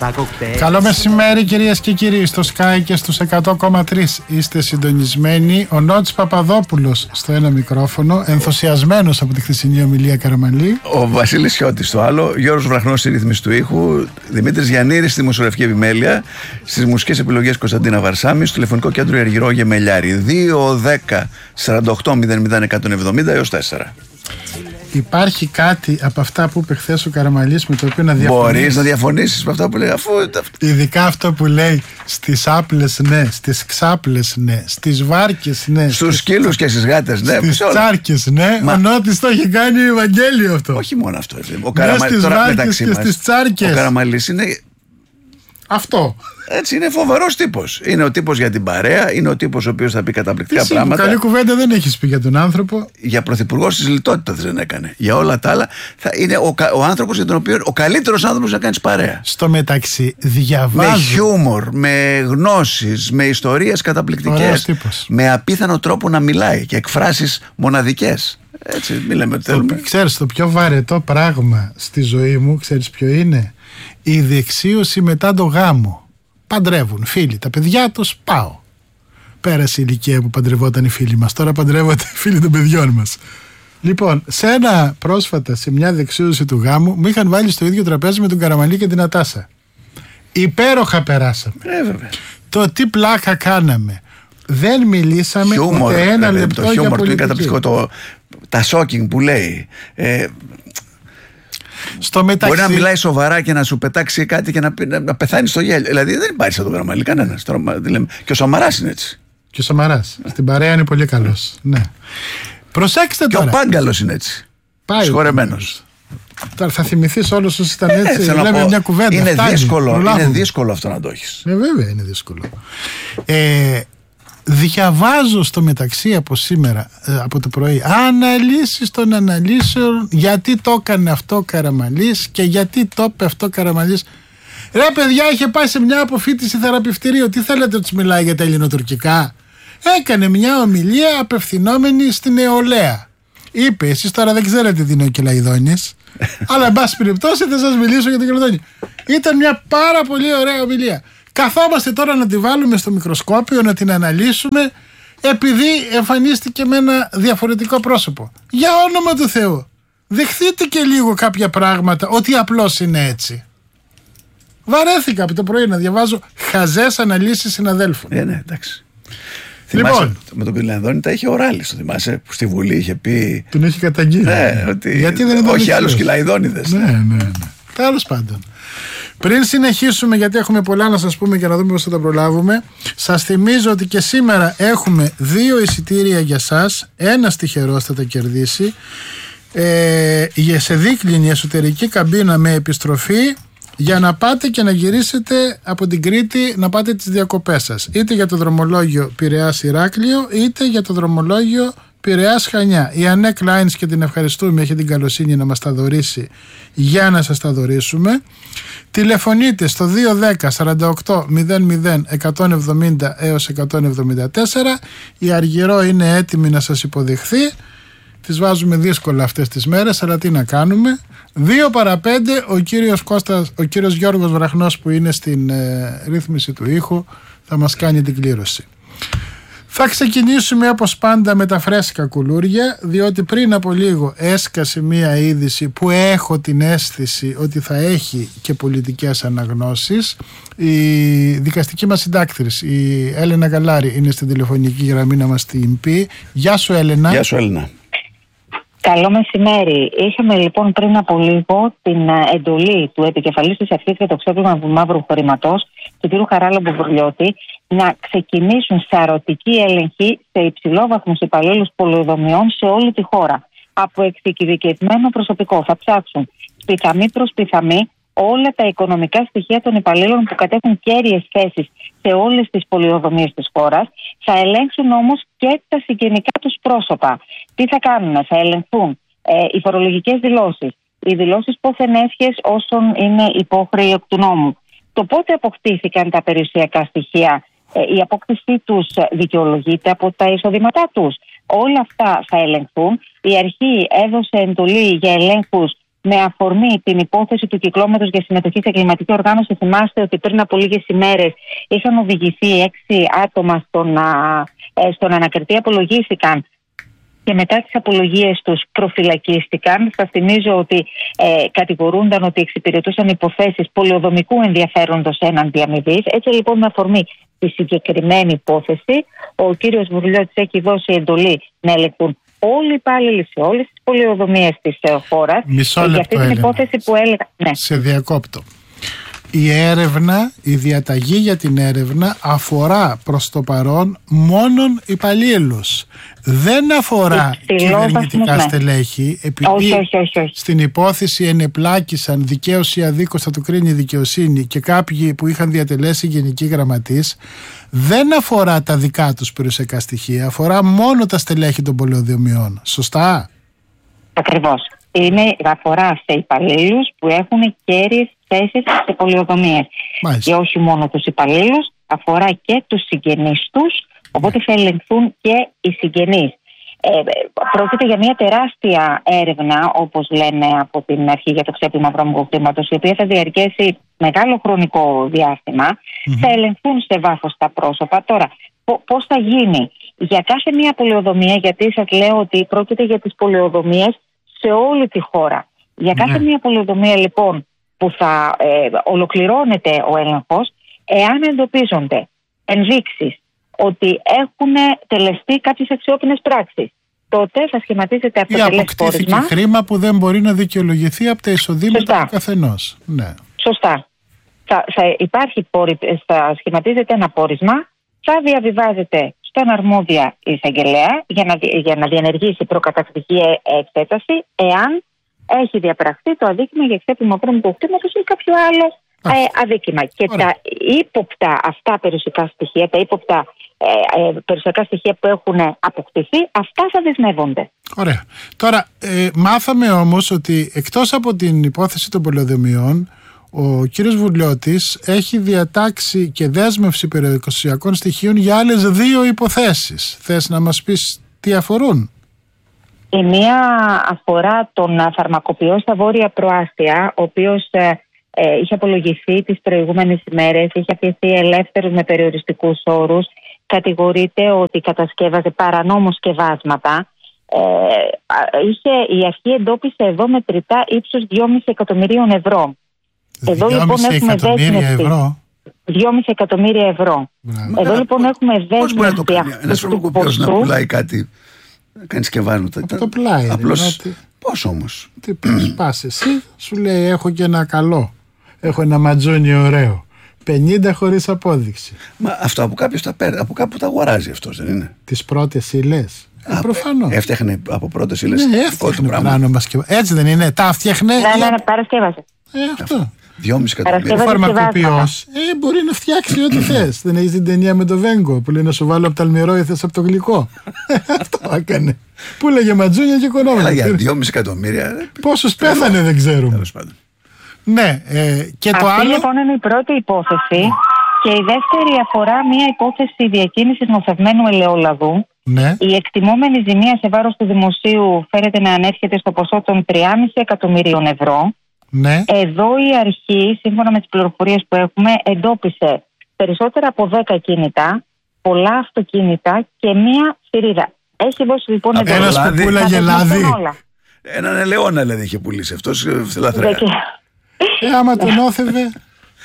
Καλό μεσημέρι κυρίες και κύριοι, στο Sky και στους 100,3 είστε συντονισμένοι. Ο Νότης Παπαδόπουλος στο ένα μικρόφωνο, ενθουσιασμένος από τη χθεσινή ομιλία Καραμανλή. Ο Βασίλης Σιώτης στο άλλο, Γιώργος Βραχνός στη ρύθμιση του ήχου, Δημήτρης Γιαννήρης στη δημοσιογραφική επιμέλεια, στις μουσικές επιλογές Κωνσταντίνα Βαρσάμι, στο τηλεφωνικό κέντρο Αργυρό Γεμελιάρη 210 48 00 170 έως 4. Υπάρχει κάτι από αυτά που είπε χθες ο Καραμανλής με το οποίο να διαφωνήσεις? Μπορείς να διαφωνήσεις με αυτά που λέει, αφού... Ειδικά αυτό που λέει στις άπλες ναι, στις ξάπλες ναι, στις βάρκες ναι, στους σκύλους και στις γάτες ναι, στις τσάρκες ναι. Ο Νότης το έχει κάνει Ευαγγέλιο αυτό. Όχι μόνο αυτό. Στις βάρκες και στις τσάρκες. Ο Καραμανλής είναι... αυτό. Έτσι, είναι φοβερός τύπος. Είναι ο τύπος για την παρέα, είναι ο τύπος ο οποίος θα πει καταπληκτικά πράγματα. Καλή κουβέντα δεν έχεις πει για τον άνθρωπο. Για πρωθυπουργός της λιτότητας δεν έκανε. Για όλα τα άλλα θα είναι ο άνθρωπος για τον οποίο ο καλύτερος άνθρωπος να κάνεις παρέα. Στο μεταξύ, διαβάζω. Με χιούμορ, με γνώσεις, με ιστορίες καταπληκτικές. Με απίθανο τρόπο να μιλάει και εκφράσεις μοναδικές. Έτσι, μιλάμε ότι θέλουμε. Ξέρεις, το πιο βαρετό πράγμα στη ζωή μου, ξέρεις ποιο είναι? Η δεξίωση μετά το γάμο. Παντρεύουν φίλοι, τα παιδιά τους, πάω. Πέρασε η ηλικία που παντρευόταν οι φίλοι μας, τώρα παντρεύονται οι φίλοι των παιδιών μας. Λοιπόν, πρόσφατα σε μια δεξίωση του γάμου μου είχαν βάλει στο ίδιο τραπέζι με τον Καραμανλή και την Νατάσα. Υπέροχα περάσαμε. Βέβαια. Το τι πλάκα κάναμε. Δεν μιλήσαμε ούτε ένα λεπτό για πολιτική. Το χιούμορ του είναι καταπληκτικό. Τα shocking που λέει. Στο μεταξύ... Μπορεί να μιλάει σοβαρά και να σου πετάξει κάτι και να πεθάνει στο γέλιο. Δηλαδή δεν υπάρχει σαν τον Καραμανλή κανένας. Και ο Σαμαράς είναι έτσι. Και ο Σαμαράς. Στην παρέα είναι πολύ καλός. Ναι. Προσέξτε τώρα. Και ο Πάγκαλος είναι έτσι. Συγχωρεμένος. Τώρα θα θυμηθείς όλους όσοι ήταν έτσι. Λέμε μια κουβέντα. Είναι δύσκολο αυτό να το έχεις. Βέβαια είναι δύσκολο. Διαβάζω στο μεταξύ από σήμερα, από το πρωί, αναλύσεις των αναλύσεων, γιατί το έκανε αυτό ο Καραμανλής και γιατί το είπε αυτό ο Καραμανλής. Ρε παιδιά, είχε πάει σε μια αποφοίτηση θεραπευτηρίου. Τι θέλετε, τους μιλάει για τα ελληνοτουρκικά? Έκανε μια ομιλία απευθυνόμενη στην νεολαία. Είπε, εσείς τώρα δεν ξέρετε τι είναι ο Κελαϊδόνης, αλλά εν πάση περιπτώσει θα σας μιλήσω για τον Κελαϊδόνη. Ήταν μια πάρα πολύ ωραία ομιλία. Καθόμαστε τώρα να τη βάλουμε στο μικροσκόπιο, να την αναλύσουμε, επειδή εμφανίστηκε με ένα διαφορετικό πρόσωπο. Για όνομα του Θεού, δεχθείτε και λίγο κάποια πράγματα, ότι απλώς είναι έτσι. Βαρέθηκα από το πρωί να διαβάζω χαζές αναλύσεις συναδέλφων. Ναι, εντάξει. Λοιπόν, με τον Κελαϊδόνη τα είχε ο Ράλης, το θυμάσαι, που στη Βουλή είχε πει. Τον είχε καταγγείλει. Ναι, ότι γιατί δεν ήταν όχι άλλους Κελαϊδόνιδες. Ναι. Τέλος πάντων. Πριν συνεχίσουμε, γιατί έχουμε πολλά να σας πούμε και να δούμε πώς θα τα προλάβουμε, σας θυμίζω ότι και σήμερα έχουμε 2 εισιτήρια για σας. Ένας τυχερός θα τα κερδίσει σε δίκλινη εσωτερική καμπίνα με επιστροφή, για να πάτε και να γυρίσετε από την Κρήτη, να πάτε τις διακοπές σας, είτε για το δρομολόγιο Πειραιάς Ηράκλειο, είτε για το δρομολόγιο Πειραιάς Χανιά. Η Ανέκ Lines, και την ευχαριστούμε, έχει την καλοσύνη να μας τα δωρήσει για να σας τα δωρήσουμε. Τηλεφωνείτε στο 210 48 00 170 έως 174. Η Αργυρό είναι έτοιμη να σας υποδεχθεί. Τις βάζουμε δύσκολα αυτές τις μέρες, αλλά τι να κάνουμε. 2 παρα 5 ο κύριος Γιώργος Βραχνός, που είναι στην ρύθμιση του ήχου, θα μας κάνει την κλήρωση. Θα ξεκινήσουμε όπως πάντα με τα φρέσκα κουλούρια, διότι πριν από λίγο έσκασε μία είδηση που έχω την αίσθηση ότι θα έχει και πολιτικές αναγνώσεις. Η δικαστική μας συντάκτρης, η Έλενα Γαλάρη, είναι στην τηλεφωνική γραμμή να μας την πει. Γεια σου Έλενα. Γεια σου Έλενα. Καλό μεσημέρι. Είχαμε λοιπόν πριν από λίγο την εντολή του επικεφαλής της αρχής για το ξέπλυμα του μαύρου χρήματος, του κ. Χαράλαμπου Βουρλιώτη, να ξεκινήσουν σαρωτική έλεγχη σε υψηλόβαθμους υπαλλήλους πολεοδομιών σε όλη τη χώρα. Από εξειδικευμένο προσωπικό θα ψάξουν σπιθαμή προς σπιθαμή όλα τα οικονομικά στοιχεία των υπαλλήλων που κατέχουν κέρυες θέσεις σε όλες τις πολεοδομίες της χώρας. Θα ελέγξουν όμως και τα συγγενικά τους πρόσωπα. Τι θα κάνουν? Θα ελεγχθούν οι φορολογικές δηλώσεις, οι δηλώσεις πόθεν έσχες όσων είναι υπόχρεοι εκ του νόμου. Το πότε αποκτήθηκαν τα περιουσιακά στοιχεία, η απόκτησή τους δικαιολογείται από τα εισοδήματά τους. Όλα αυτά θα ελεγχθούν. Η αρχή έδωσε εντολή για ελέγχους με αφορμή την υπόθεση του κυκλώματος για συμμετοχή σε εγκληματική οργάνωση. Θυμάστε ότι πριν από λίγες ημέρες είχαν οδηγηθεί 6 άτομα στον ανακριτή, απολογήθηκαν και μετά τις απολογίες τους προφυλακίστηκαν. Σας θυμίζω ότι κατηγορούνταν ότι εξυπηρετούσαν υποθέσεις πολεοδομικού ενδιαφέροντος έναντι αμοιβής. Έτσι λοιπόν, με αφορμή τη συγκεκριμένη υπόθεση, ο κύριος Βουρλιώτης έχει δώσει εντολή να ελεγχθούν όλοι οι υπάλληλοι σε όλες τις πολεοδομίες της χώρας. Μισό λεπτό, για αυτή την υπόθεση που έλεγα. Ναι. Σε διακόπτω. Η έρευνα, η διαταγή για την έρευνα αφορά προς το παρόν μόνον υπαλλήλους. Δεν αφορά κυβερνητικά στελέχη, επειδή όχι. στην υπόθεση ενεπλάκησαν δικαίως ή αδίκως, θα το κρίνει η δικαιοσύνη, και κάποιοι που είχαν διατελέσει γενικοί γραμματείς. Δεν αφορά τα δικά τους περιουσιακά στοιχεία, αφορά μόνο τα στελέχη των πολεοδομιών. Σωστά? Ακριβώς. Αφορά σε υπαλλήλους που έχουν κέρυες θέσεις σε πολεοδομίες. Και όχι μόνο τους υπαλλήλους, αφορά και τους συγγενείς τους, οπότε θα ελεγχθούν και οι συγγενείς. Πρόκειται για μια τεράστια έρευνα, όπως λένε από την αρχή, για το ξέπλυμα βρώμικου χρήματος, η οποία θα διαρκέσει μεγάλο χρονικό διάστημα. Θα ελεγχθούν σε βάθος τα πρόσωπα. Τώρα, πώς θα γίνει? Για κάθε μια πολεοδομία, γιατί σας λέω ότι πρόκειται για τις πολεοδομίες σε όλη τη χώρα. Για κάθε μια πολεοδομία λοιπόν που θα ολοκληρώνεται ο έλεγχος, εάν εντοπίζονται ενδείξεις ότι έχουν τελεστεί κάποιες αξιόπινες πράξεις, τότε θα σχηματίζεται αυτοτελές πόρισμα. Ή αποκτήθηκε χρήμα που δεν μπορεί να δικαιολογηθεί από τα εισοδήματα του καθενός. Ναι. Σωστά. Θα σχηματίζεται ένα πόρισμα, θα διαβιβάζεται στον αρμόδια εισαγγελέα για να διενεργήσει προκατακτική εξέταση, εάν έχει διαπραχθεί το αδίκημα για ξέπλυμα βρώμικου χρήματος ή κάποιο άλλο αδίκημα. Και τα ύποπτα αυτά περιουσιακά στοιχεία, περιουσιακά στοιχεία που έχουν αποκτηθεί, αυτά θα δεσμεύονται. Ωραία. Τώρα, μάθαμε όμως ότι εκτός από την υπόθεση των πολεοδομιών, ο κύριος Βουρλιώτης έχει διατάξει και δέσμευση περιουσιακών στοιχείων για άλλες 2 υποθέσεις. Θες να μας πεις τι αφορούν? Η μία αφορά τον φαρμακοποιό στα Βόρεια Προάστια, ο οποίος είχε απολογηθεί τις προηγούμενες ημέρες, είχε αφιερωθεί ελεύθερος με περιοριστικούς όρους. Κατηγορείται ότι κατασκεύαζε παρανόμως σκευάσματα. Η αρχή εντόπισε εδώ μετρητά ύψους 2,5 εκατομμυρίων ευρώ. Εδώ λοιπόν έχουμε δέσμευση. 2,5 εκατομμύρια ευρώ. Εδώ λοιπόν έχουμε δέσμευση. Πώς μπορεί να το κάνει ένας φαρμακοποιός να πουλάει κάτι, να κάνει σκευάσματα? Από το πλάι. Απλώς. Πώς όμως? Τι πας εσύ, σου λέει έχω και ένα καλό, έχω ένα ματζόνι ωραίο, 50 χωρίς απόδειξη. Μα αυτό από κάποιος τα παίρνει, από κάπου τα αγοράζει αυτός, δεν είναι? Τις πρώτες ύλες. Προφανώς. Έφτιαχνε από πρώτες ύλες. Ναι, έφτιαχνε πράγμα. Έτσι δεν είναι? Τα φτιάχνε. Ναι, παρασκεύασε. Αυτό. 2,5 εκατομμύρια. Ο φαρμακοποιός μπορεί να φτιάξει ό,τι θες. Δεν έχεις την ταινία με το Βέγκο που λέει να σου βάλω από το αλμυρό ή θες από το γλυκό? Αυτό έκανε. Που λέγε ματζούνια και οικονόμια. Αλλά για 2,5 εκατομμύρια. Πόσους πέθανε δεν ξέρουμε. Ναι, και το Αυτή άλλο. Λοιπόν είναι η πρώτη υπόθεση. Και η δεύτερη αφορά μια υπόθεση διακίνησης νοθευμένου ελαιόλαδου. Ναι. Η εκτιμόμενη ζημία σε βάρος του δημοσίου φέρεται να ανέρχεται στο ποσό των 3,5 εκατομμυρίων ευρώ. Ναι. Εδώ η αρχή, σύμφωνα με τις πληροφορίες που έχουμε, εντόπισε περισσότερα από 10 κινητά, πολλά αυτοκίνητα και μία θηρίδα. Έχει δώσει λοιπόν εδώ. Ένας που πουλάγε λάδι. Έναν ελαιόνα δηλαδή είχε πουλήσει αυτός λαθρέα. Άμα τον όθευε.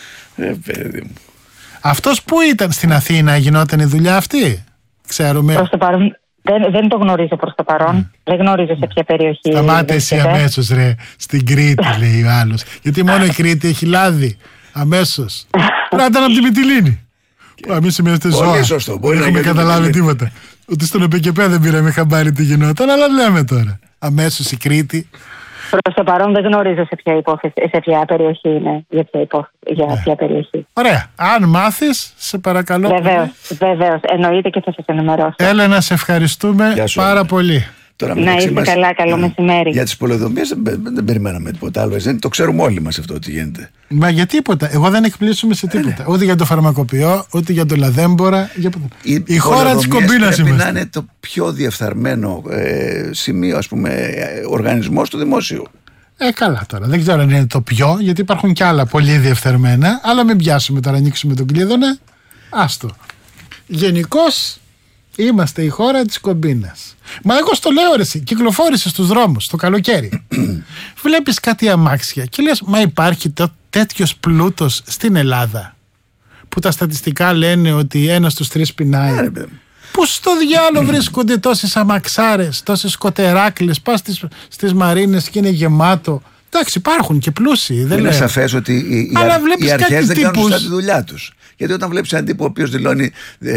Παιδί μου. Αυτός που ήταν στην Αθήνα, γινόταν η δουλειά αυτή? Ξέρουμε. Προς το παρόν δεν το γνωρίζω προς το παρόν. Δεν γνωρίζω σε ποια περιοχή. Σταμάτε εσύ αμέσως ρε. Στην Κρήτη λέει ο άλλος. Γιατί μόνο η Κρήτη έχει λάδι. Αμέσως. Πρέπει να ήταν από τη Μυτιλήνη. Εμείς είμαστε ζώα. Πολύ σωστό. Δεν έχουμε καταλάβει τίποτα. Ότι στον ΕΠΚΕ δεν πήραμε χαμπάρι τι γινόταν, αλλά λέμε τώρα. Αμέσως η Κρήτη. Προς το παρόν δεν γνωρίζω σε ποια περιοχή είναι. Για ποια περιοχή. Ωραία. Αν μάθεις, σε παρακαλώ. Βεβαίως. Εννοείται και θα σας ενημερώσω. Έλενα, σε ευχαριστούμε πάρα πολύ. Τώρα, να είστε καλά, καλό μεσημέρι. Για τις πολεοδομίες δεν περιμέναμε τίποτα άλλο. Το ξέρουμε όλοι μας αυτό τι γίνεται. Μα για τίποτα. Εγώ δεν εκπλήσουμε σε τίποτα. Ούτε για το φαρμακοποιό, ούτε για το λαδέμπορα. Η χώρα της κομπίνας είμαστε. Πρέπει να είναι το πιο διεφθαρμένο σημείο, ας πούμε, οργανισμό του δημόσιου. Καλά τώρα. Δεν ξέρω αν είναι το πιο, γιατί υπάρχουν κι άλλα πολύ διεφθερμένα, αλλά μην πιάσουμε τώρα, ανοίξουμε τον κλείδωνα. Άστο. Γενικώς είμαστε η χώρα της κομπίνας. Μα εγώ στο λέω, ρε εσύ, κυκλοφόρησε στους δρόμους το καλοκαίρι. Βλέπεις κάτι αμάξια και λες, μα υπάρχει τέτοιος πλούτος στην Ελλάδα, που τα στατιστικά λένε ότι 1 στους 3 πεινάει. Πού στο διάλογο βρίσκονται τόσες αμαξάρες, τόσες σκοτεράκλες, πας στις μαρίνες και είναι γεμάτο. Εντάξει, υπάρχουν και πλούσιοι. Δεν είναι λέω. σαφές ότι οι αρχές δεν κάνουν σωστά τη δουλειά τους. Γιατί όταν βλέπεις έναν τύπο ο οποίος δηλώνει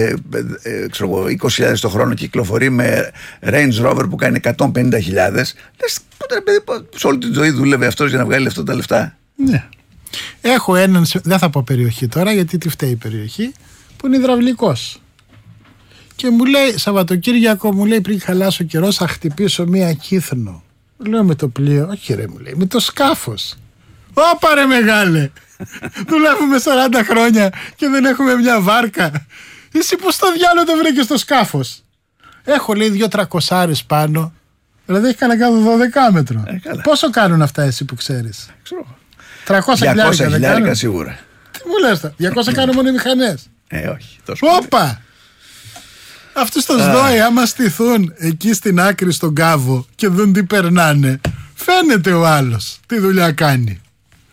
20.000 το χρόνο και κυκλοφορεί με Range Rover που κάνει 150.000, λες, σε όλη τη ζωή δούλευε αυτός για να βγάλει αυτά τα λεφτά. Ναι. Έχω έναν, δεν θα πω περιοχή τώρα, γιατί τι φταίει η περιοχή, που είναι υδραυλικός. Και μου λέει, Σαββατοκύριακο, μου λέει, πριν χαλάσει ο καιρός, θα χτυπήσω μία Κύθνο. Λέω, με το πλοίο? Όχι ρε, μου λέει, με το σκάφος. Όπα ρε μεγάλε, δουλεύουμε 40 χρόνια και δεν έχουμε μια βάρκα. Εσύ πώς στο διάλογο το βρήκες το σκάφος? Έχω, λέει, 2-300 πάνω. Δηλαδή έχει κανένα 12 μέτρο. Πόσο κάνουν αυτά εσύ που ξέρεις? 300 χιλιάρικα σίγουρα. Τι μου λες τα, 200 κάνουν μόνο οι μηχανές? Όχι. Όπα! Αυτούς το ΣΔΟΕ άμα στηθούν εκεί στην άκρη στον κάβο και δουν τι περνάνε, φαίνεται ο άλλος τι δουλειά κάνει.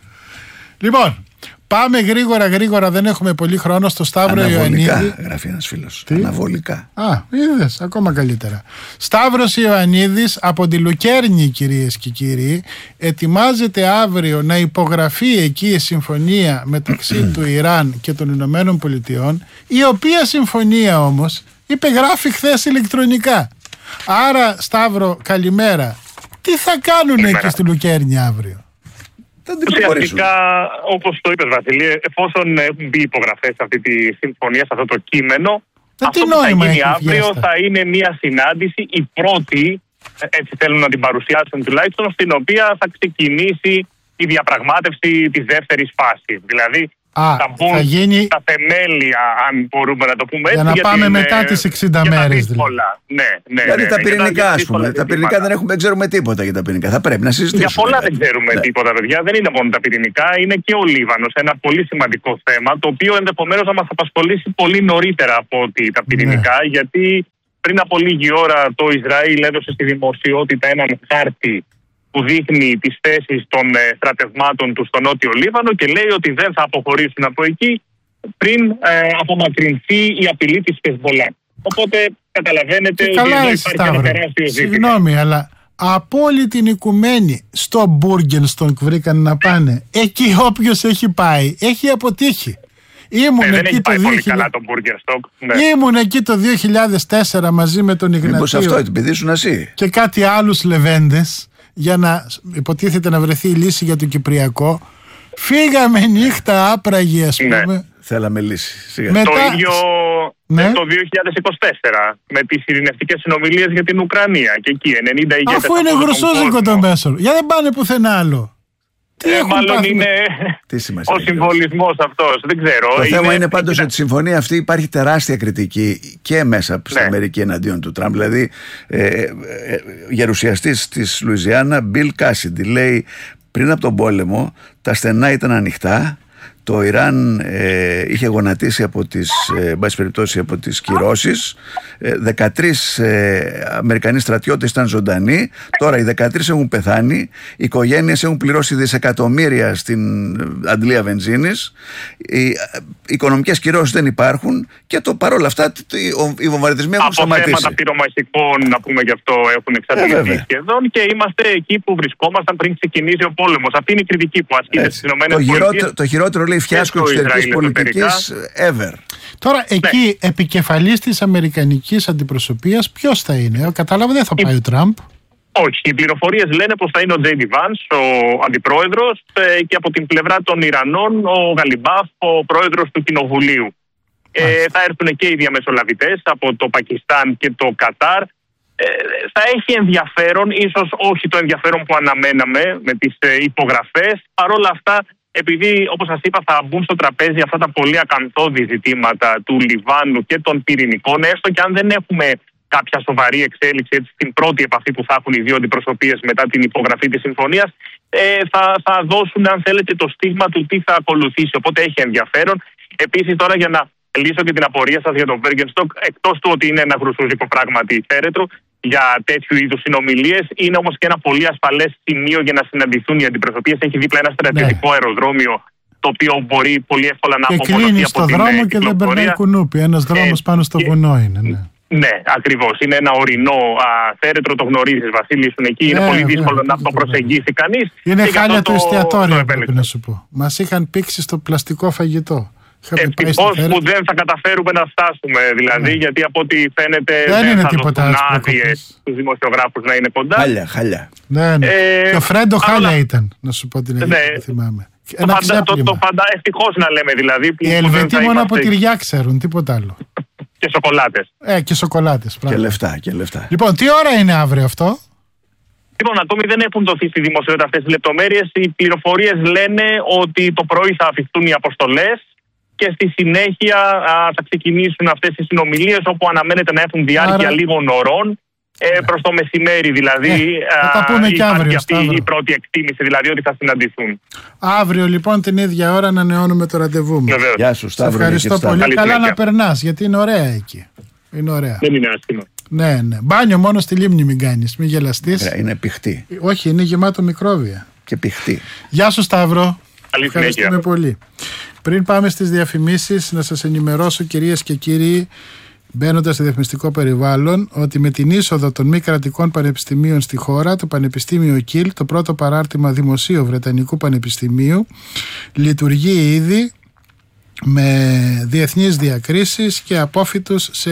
Λοιπόν, πάμε γρήγορα, δεν έχουμε πολύ χρόνο, στο Σταύρο Ιωαννίδη. Αναβολικά, γράφει ένας φίλος. Αναβολικά. Είδες, ακόμα καλύτερα. Σταύρος Ιωαννίδης από τη Λουκέρνη, κυρίες και κύριοι, ετοιμάζεται αύριο να υπογραφεί εκεί η συμφωνία μεταξύ του Ιράν και των Ηνωμένων Πολιτειών, η οποία συμφωνία όμως υπεγράφει χθες ηλεκτρονικά. Άρα, Σταύρο, καλημέρα. Τι θα κάνουν εκεί στη Λουκέρνη αύριο? Ουσιαστικά, όπως το είπες, Βασίλη, εφόσον έχουν μπει υπογραφές σε αυτή τη συμφωνία, σε αυτό το κείμενο, αυτό που θα γίνει αύριο θα είναι μια συνάντηση, η πρώτη, έτσι θέλουν να την παρουσιάσουν τουλάχιστον, στην οποία θα ξεκινήσει η διαπραγμάτευση της δεύτερης φάσης. Δηλαδή, θα μπουν τα θεμέλια, αν μπορούμε να το πούμε έτσι. Για να πάμε μετά τις 60 μέρες. Ναι. Δηλαδή τα πυρηνικά, ας πούμε. Τα πυρηνικά δεν ξέρουμε τίποτα για τα πυρηνικά. Θα πρέπει να συζητήσουμε. Για πολλά δεν ξέρουμε τίποτα, παιδιά. Δεν είναι μόνο τα πυρηνικά, είναι και ο Λίβανος. Ένα πολύ σημαντικό θέμα, το οποίο ενδεχομένως θα μας απασχολήσει πολύ νωρίτερα από ότι τα πυρηνικά. Γιατί πριν από λίγη ώρα το Ισραήλ έδωσε στη δημοσιότητα έναν χάρτη που δείχνει τις θέσεις των στρατευμάτων του στο Νότιο Λίβανο και λέει ότι δεν θα αποχωρήσουν από εκεί πριν απομακρυνθεί η απειλή της Χεσμολά. Οπότε καταλαβαίνετε ότι εδώ υπάρχει ένα τεράστιο ζήτημα. Συγγνώμη, αλλά από όλη την οικουμένη στο Μπούργενστονκ βρήκαν να πάνε. Εκεί όποιος έχει πάει έχει αποτύχει. Δεν έχει πάει πολύ καλά το Μπούργενστοκ. Ήμουν εκεί το 2004 μαζί με τον Ιγνατίο. Μήπως αυτό επειδή ήσουν εσύ? Και κάτι άλλους λεβέντες, για να υποτίθεται να βρεθεί η λύση για το Κυπριακό. Φύγαμε νύχτα άπραγη, ας πούμε. Θέλαμε λύση. Το ίδιο το 2024 με τις ειρηνευτικές συνομιλίες για την Ουκρανία. Και εκεί 90 ηγέτες. Αφού είναι γρουσόζικο το μέσο. Για δεν πάνε πουθενά άλλο. Μάλλον είναι ο συμβολισμός αυτός. Δεν ξέρω. Το θέμα είναι πάντως ότι η συμφωνία αυτή υπάρχει τεράστια κριτική και μέσα στην Αμερική εναντίον του Τραμπ. Δηλαδή, γερουσιαστής της Λουιζιάννα, Μπιλ Κάσιντι, λέει πριν από τον πόλεμο τα στενά ήταν ανοιχτά. Το Ιράν είχε γονατίσει από τις κυρώσεις. 13 Αμερικανοί στρατιώτες ήταν ζωντανοί. Τώρα οι 13 έχουν πεθάνει. Οι οικογένειες έχουν πληρώσει δισεκατομμύρια στην αντλία βενζίνης. Οι οικονομικές κυρώσεις δεν υπάρχουν. Και παρόλα αυτά οι βομβαρδισμοί έχουν σταματήσει. Από θέματα πυρομαχικών, να πούμε γι' αυτό, έχουν εξαντληθεί σχεδόν. Και είμαστε εκεί που βρισκόμασταν πριν ξεκινήσει ο πόλεμος. Αυτή είναι η κριτική που ασκείται στις ΗΠΑ. Το χειρότερο, λέει, φιάσκο εξωτερικής πολιτικής ever. Τώρα εκεί επικεφαλής της αμερικανικής αντιπροσωπείας ποιος θα είναι? Κατάλαβα, δεν θα πάει ο Τραμπ. Όχι, οι πληροφορίες λένε πως θα είναι ο Τζέιντι Βάνς, ο αντιπρόεδρος, και από την πλευρά των Ιρανών ο Γαλιμπάφ, ο πρόεδρος του Κοινοβουλίου. Θα έρθουν και οι διαμεσολαβητές από το Πακιστάν και το Κατάρ. Θα έχει ενδιαφέρον, ίσως όχι το ενδιαφέρον που αναμέναμε με τις υπογραφές. Παρ' όλα αυτά, επειδή, όπως σας είπα, θα μπουν στο τραπέζι αυτά τα πολύ ακαθόδη ζητήματα του Λιβάνου και των πυρηνικών, έστω και αν δεν έχουμε κάποια σοβαρή εξέλιξη, έτσι, στην πρώτη επαφή που θα έχουν οι δύο αντιπροσωπείες μετά την υπογραφή της συμφωνίας, θα δώσουν, αν θέλετε, το στίγμα του τι θα ακολουθήσει. Οπότε έχει ενδιαφέρον. Επίσης, τώρα για να λύσω και την απορία σας για τον Μπέργκενστοκ, εκτός του ότι είναι ένα γρουσούζικο πράγματι θέρετρο για τέτοιου είδους συνομιλίες, είναι όμως και ένα πολύ ασφαλές σημείο για να συναντηθούν οι αντιπροσωπείες. Έχει δίπλα ένα στρατιωτικό αεροδρόμιο, το οποίο μπορεί πολύ εύκολα να απομονωθεί από την κυκλοφορία. Και κλείνει στο δρόμο και δεν περνάει κουνούπι. Ένας δρόμος πάνω στο βουνό είναι. Ναι. Ναι, ακριβώς. Είναι ένα ορεινό θέρετρο, το γνωρίζεις, Βασίλη, ήσουν εκεί. Είναι πολύ δύσκολο να το προσεγγίσει κανείς. Είναι χάλια το εστιατόριο, πρέπει να σου πω. Μας είχαν πήξει στο πλαστικό φαγητό. Ευτυχώς που δεν θα καταφέρουμε να φτάσουμε, δηλαδή, γιατί από ό,τι φαίνεται δεν θα δώσουν άδειες στους δημοσιογράφους να είναι κοντά. Χάλια. Ναι. Και ο Φρέντο χάλια ήταν, να σου πω την αλήθεια, θυμάμαι. Ευτυχώς να λέμε, δηλαδή. Οι Ελβετοί μόνο από τυριά ξέρουν, τίποτα άλλο. Και σοκολάτες. Και σοκολάτες. Και λεφτά. Λοιπόν, τι ώρα είναι αύριο αυτό? Λοιπόν, ακόμη δεν έχουν δοθεί στη δημοσιότητα αυτές τις λεπτομέρειες. Οι πληροφορίες λένε ότι το πρωί θα αφιχθούν οι αποστολές και στη συνέχεια θα ξεκινήσουν αυτές οι συνομιλίες, όπου αναμένεται να έχουν διάρκεια λίγων ωρών. Προς το μεσημέρι δηλαδή θα τα πούμε και αύριο, αυτή η πρώτη εκτίμηση, δηλαδή ότι θα συναντηθούν. Αύριο λοιπόν την ίδια ώρα ανανεώνουμε το ραντεβού μας. Γεια σου Σταύρο. Ευχαριστώ πολύ. Καλά συνέχεια. Να περνάς, γιατί είναι ωραία εκεί. Είναι ωραία. Δεν είναι άσχημο. Ναι. Μπάνιο μόνο στη λίμνη μην κάνεις, μην γελαστείς. Είναι πιχτή. Όχι, είναι γεμάτο μικρόβια. Και πιχτή. Γεια σου Σταύρο. Ευχαριστούμε πολύ. Πριν πάμε στις διαφημίσεις, να σας ενημερώσω, κυρίες και κύριοι, μπαίνοντας σε διαφημιστικό περιβάλλον, ότι με την είσοδο των μη κρατικών πανεπιστημίων στη χώρα, το Πανεπιστήμιο Κιλ, το πρώτο παράρτημα δημοσίου Βρετανικού Πανεπιστημίου, λειτουργεί ήδη με διεθνείς διακρίσεις και απόφοιτους σε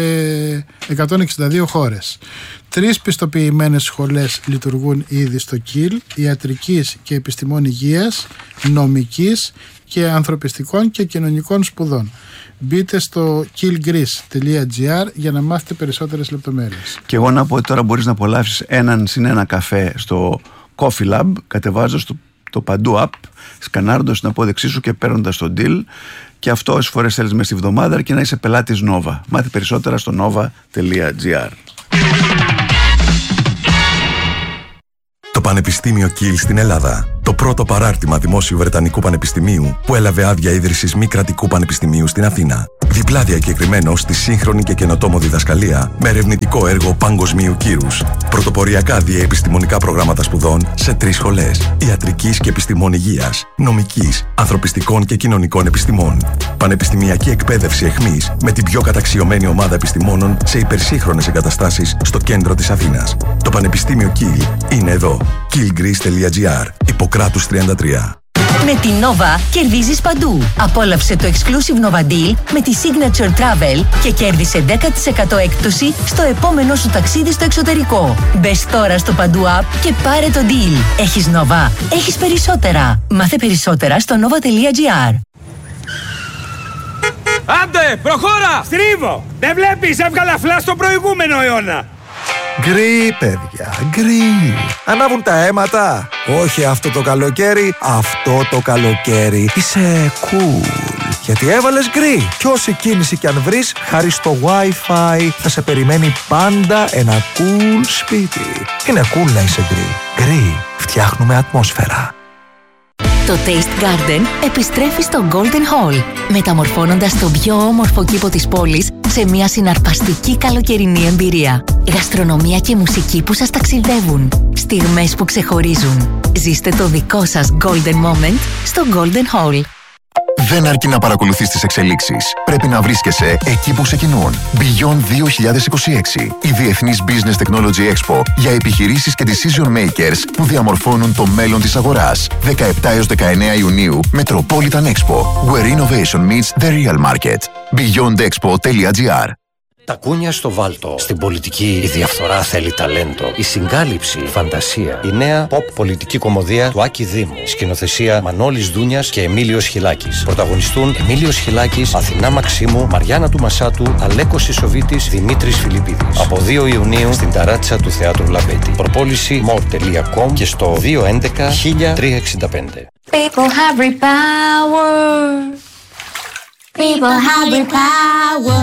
162 χώρες. 3 πιστοποιημένες σχολές λειτουργούν ήδη στο Κιλ, ιατρικής και επιστημών υγείας, νομικής και ανθρωπιστικών και κοινωνικών σπουδών. Μπείτε στο killgreece.gr για να μάθετε περισσότερες λεπτομέρειες. Και εγώ να πω ότι τώρα μπορείς να απολαύσεις έναν συν ένα καφέ στο Coffee Lab, κατεβάζοντας το παντού app, σκανάροντας την απόδειξή σου και παίρνοντας το deal, και αυτό όσες φορές θέλεις μέσα στη βδομάδα, και να είσαι πελάτης Nova. Μάθε περισσότερα στο nova.gr. Το Πανεπιστήμιο Κιλ στην Ελλάδα. Το πρώτο παράρτημα δημόσιου Βρετανικού Πανεπιστημίου που έλαβε άδεια ίδρυσης μη κρατικού πανεπιστημίου στην Αθήνα. Διπλά διακεκριμένο στη σύγχρονη και καινοτόμο διδασκαλία με ερευνητικό έργο παγκοσμίου κύρους. Πρωτοποριακά διαεπιστημονικά προγράμματα σπουδών σε 3 σχολές: ιατρικής και επιστημών υγείας, νομικής, ανθρωπιστικών και κοινωνικών επιστημών. Πανεπιστημιακή εκπαίδευση εχμής με την πιο καταξιωμένη ομάδα επιστημόνων σε υπερσύγχρονες εγκαταστάσεις στο κέντρο της Αθήνας. Το Πανεπιστήμιο Κιλ είναι εδώ. killgreece.gr. Ιπποκράτους 33. Με την Nova κερδίζεις παντού. Απόλαυσε το exclusive Nova Deal με τη Signature Travel και κέρδισε 10% έκπτωση στο επόμενο σου ταξίδι στο εξωτερικό. Μπες τώρα στο παντού app και πάρε το deal. Έχεις Nova, έχεις περισσότερα. Μάθε περισσότερα στο nova.gr. Άντε, προχώρα! Στρίβω! Δεν βλέπεις, έβγαλα φλα στο προηγούμενο αιώνα. Γκρι, παιδιά, γκρι. Ανάβουν τα αίματα. Όχι αυτό το καλοκαίρι, αυτό το καλοκαίρι. Είσαι cool, γιατί έβαλες γκρι. Κι όση κίνηση κι αν βρεις, χάρη στο Wi-Fi, θα σε περιμένει πάντα ένα cool σπίτι. Είναι cool να είσαι γκρι. Γκρι, φτιάχνουμε ατμόσφαιρα. Το Taste Garden επιστρέφει στο Golden Hall, μεταμορφώνοντας τον πιο όμορφο κήπο της πόλης σε μια συναρπαστική καλοκαιρινή εμπειρία. Γαστρονομία και μουσική που σας ταξιδεύουν. Στιγμές που ξεχωρίζουν. Ζήστε το δικό σας Golden Moment στο Golden Hall. Δεν αρκεί να παρακολουθείς τις εξελίξεις. Πρέπει να βρίσκεσαι εκεί που ξεκινούν. Beyond 2026. Η Διεθνής Business Technology Expo για επιχειρήσεις και decision makers που διαμορφώνουν το μέλλον της αγοράς. 17 έως 19 Ιουνίου, Metropolitan Expo. Where innovation meets the real market. beyondexpo.gr. Τα κούνια στο βάλτο. Στην πολιτική η διαφθορά θέλει ταλέντο. Η συγκάλυψη, η φαντασία. Η νέα pop πολιτική κομμωδία του Άκη Δήμου. Σκηνοθεσία Μανώλης Δούνιας και Εμίλιος Χιλάκης. Πρωταγωνιστούν Εμίλιος Χιλάκης, Αθηνά Μαξίμου, Μαριάννα του Μασάτου, Αλέκος Ισοβίτης, Δημήτρης Φιλιππίδης. Από 2 Ιουνίου στην ταράτσα του Θεάτρου Λαμπέτη. Προπόληση more.com και στο 211 1365. People have real power. People have real power.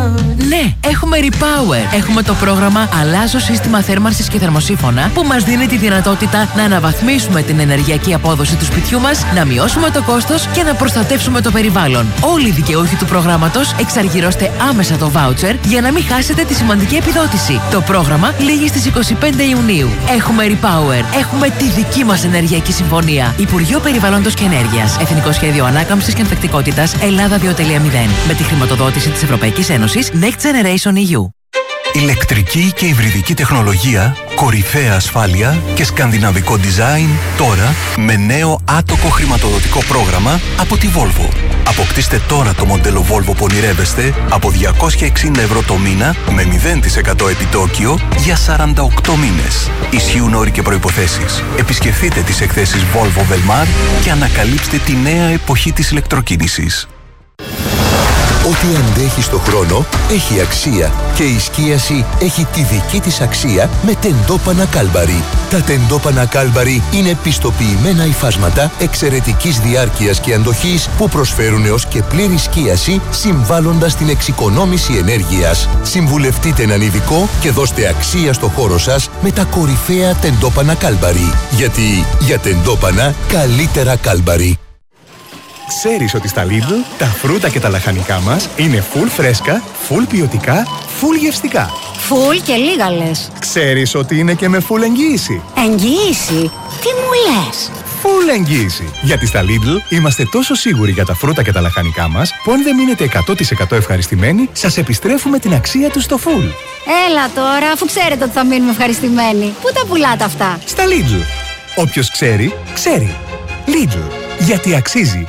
Ναι, έχουμε Repower. Έχουμε το πρόγραμμα Αλλάζω σύστημα θέρμανσης και θερμοσύφωνα που μας δίνει τη δυνατότητα να αναβαθμίσουμε την ενεργειακή απόδοση του σπιτιού μας, να μειώσουμε το κόστος και να προστατεύσουμε το περιβάλλον. Όλοι οι δικαιούχοι του προγράμματος εξαργυρώστε άμεσα το voucher για να μην χάσετε τη σημαντική επιδότηση. Το πρόγραμμα λήγει στις 25 Ιουνίου. Έχουμε Repower. Έχουμε τη δική μας ενεργειακή συμφωνία. Υπουργείο Περιβάλλοντος και Ενέργειας. Εθνικό Σχέδιο Ανάκαμψης και Ανθεκτικότητας Ελλάδα 2.0. Με τη χρηματοδότηση της Ευρωπαϊκής Ένωσης Next Generation EU. Ηλεκτρική και υβριδική τεχνολογία, κορυφαία ασφάλεια και σκανδιναβικό design τώρα με νέο άτοκο χρηματοδοτικό πρόγραμμα από τη Volvo. Αποκτήστε τώρα το μοντέλο Volvo που ονειρεύεστε από 260 ευρώ το μήνα με 0% επιτόκιο για 48 μήνες. Ισχύουν όροι και προϋποθέσεις. Επισκεφτείτε τις εκθέσεις Volvo Velmar και ανακαλύψτε τη νέα εποχή της ηλεκτροκίνησης. Ό,τι αντέχει στο χρόνο έχει αξία και η σκίαση έχει τη δική της αξία με τεντόπανα Κάλμπαρι. Τα τεντόπανα Κάλμπαρι είναι πιστοποιημένα υφάσματα εξαιρετικής διάρκειας και αντοχής που προσφέρουν έως και πλήρη σκίαση συμβάλλοντας στην εξοικονόμηση ενέργειας. Συμβουλευτείτε έναν ειδικό και δώστε αξία στο χώρο σας με τα κορυφαία τεντόπανα Κάλμπαρι. Γιατί για τεντόπανα καλύτερα Κάλμπαρι. Ξέρεις ότι στα Lidl τα φρούτα και τα λαχανικά μας είναι full φρέσκα, full ποιοτικά, full γευστικά. Full και λίγα λες. Ξέρεις ότι είναι και με full εγγύηση. Εγγύηση? Τι μου λες? Full εγγύηση. Γιατί στα Lidl είμαστε τόσο σίγουροι για τα φρούτα και τα λαχανικά μας που αν δεν μείνετε 100% ευχαριστημένοι, σας επιστρέφουμε την αξία τους στο full. Έλα τώρα, αφού ξέρετε ότι θα μείνουμε ευχαριστημένοι. Πού τα πουλάτε αυτά? Στα Lidl. Όποιος ξέρει, ξέρει. Lidl. Γιατί αξίζει.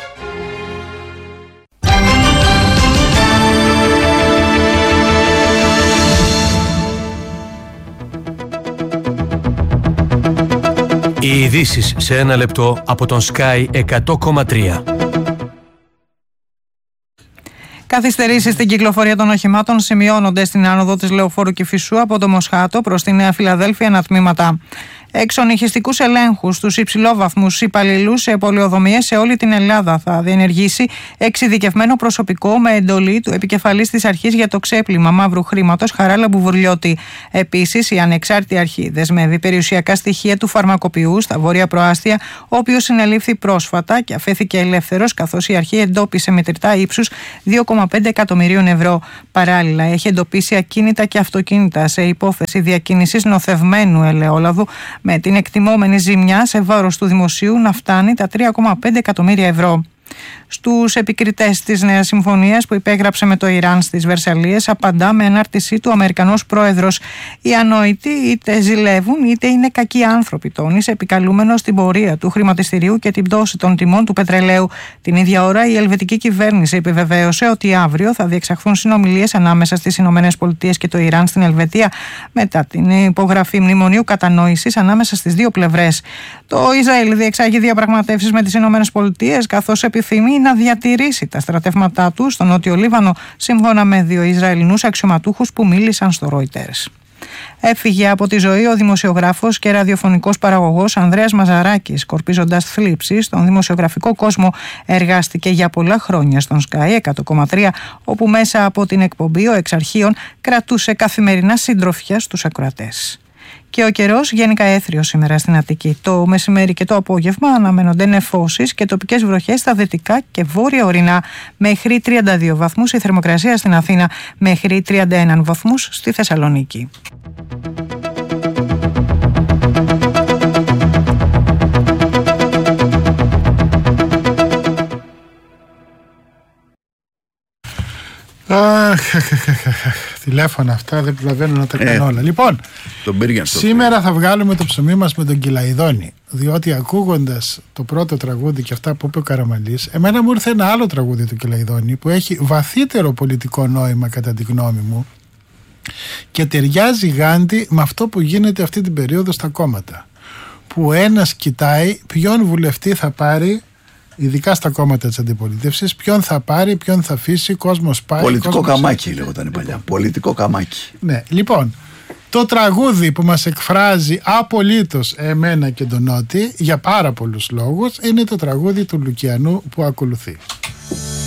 Οι ειδήσεις σε ένα λεπτό από τον Sky 100,3. Καθυστερήσεις στην κυκλοφορία των οχημάτων σημειώνονται στην άνοδο της Λεωφόρου Κηφισού από το Μοσχάτο προς τη Νέα Φιλαδέλφια ανατμήματα. Εξονυχιστικούς ελέγχους στους υψηλόβαθμους υπαλληλούς σε πολεοδομίες σε όλη την Ελλάδα θα διενεργήσει εξειδικευμένο προσωπικό με εντολή του επικεφαλής της αρχής για το ξέπλυμα μαύρου χρήματος Χαράλα Μπουβουρλιώτη. Επίσης, η ανεξάρτητη αρχή δεσμεύει περιουσιακά στοιχεία του φαρμακοποιού στα Βόρεια Προάστια, ο οποίος συνελήφθη πρόσφατα και αφέθηκε ελεύθερος, καθώς η αρχή εντόπισε μετρητά ύψους 2,5 εκατομμυρίων ευρώ. Παράλληλα, έχει εντοπίσει ακίνητα και αυτοκίνητα σε υπόθεση διακίνησης νοθευμένου ελαιόλαδου, με την εκτιμόμενη ζημιά σε βάρος του δημοσίου να φτάνει τα 3,5 εκατομμύρια ευρώ. Στους επικριτές της νέας συμφωνίας που υπέγραψε με το Ιράν στις Βερσαλλίες, απαντά με ανάρτησή του ο Αμερικανός πρόεδρος. Οι ανόητοι είτε ζηλεύουν είτε είναι κακοί άνθρωποι, τόνισε, επικαλούμενος την πορεία του χρηματιστηρίου και την πτώση των τιμών του πετρελαίου. Την ίδια ώρα, η ελβετική κυβέρνηση επιβεβαίωσε ότι αύριο θα διεξαχθούν συνομιλίες ανάμεσα στις ΗΠΑ και το Ιράν στην Ελβετία, μετά την υπογραφή μνημονίου κατανόησης ανάμεσα στις δύο πλευρές. Το Ισραήλ διεξάγει διαπραγματεύσεις με τις ΗΠΑ, καθώς επιθυμεί να διατηρήσει τα στρατεύματά του στο Νότιο Λίβανο, σύμφωνα με 2 Ισραηλινούς αξιωματούχους που μίλησαν στο Reuters. Έφυγε από τη ζωή ο δημοσιογράφος και ραδιοφωνικός παραγωγός Ανδρέας Μαζαράκης, σκορπίζοντας θλίψη στον δημοσιογραφικό κόσμο. Εργάστηκε για πολλά χρόνια στον Sky 100,3, όπου μέσα από την εκπομπή ο εξ αρχείων κρατούσε καθημερινά συντροφιά στους ακροατές. Και ο καιρός γενικά έθριος σήμερα στην Αττική. Το μεσημέρι και το απόγευμα αναμένονται νεφώσεις και τοπικές βροχές στα δυτικά και βόρεια ορεινά. Μέχρι 32 βαθμούς η θερμοκρασία στην Αθήνα, μέχρι 31 βαθμούς στη Θεσσαλονίκη. Τηλέφωνα αυτά δεν προλαβαίνω να τα κάνω όλα. Λοιπόν, σήμερα θα βγάλουμε το ψωμί μας με τον Κυλαϊδόνη, διότι ακούγοντας το πρώτο τραγούδι και αυτά που είπε ο Καραμαλής, εμένα μου ήρθε ένα άλλο τραγούδι του Κυλαϊδόνη που έχει βαθύτερο πολιτικό νόημα κατά τη γνώμη μου και ταιριάζει γάντι με αυτό που γίνεται αυτή την περίοδο στα κόμματα, που ένας κοιτάει ποιον βουλευτή θα πάρει, ειδικά στα κόμματα της αντιπολίτευσης, ποιον θα πάρει, ποιον θα αφήσει, κόσμος πάει. Πολιτικό καμάκι λέγονταν παλιά. Πολιτικό καμάκι. Ναι, λοιπόν, το τραγούδι που μας εκφράζει απολύτως εμένα και τον Νότι για πάρα πολλούς λόγους είναι το τραγούδι του Λουκιανού που ακολουθεί.